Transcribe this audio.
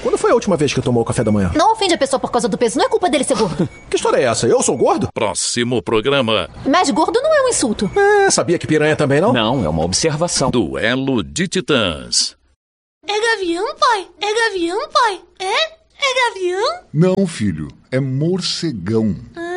quando foi a última vez que tomou o café da manhã? Não ofende a pessoa por causa do peso, não é culpa dele ser gordo. Que história é essa? Eu sou gordo? Próximo programa. Mas gordo não é um insulto. Sabia que piranha também não? Não, é uma observação. Duelo de Titãs. É gavião, pai? É gavião, pai? É gavião? Não, filho, é morcegão.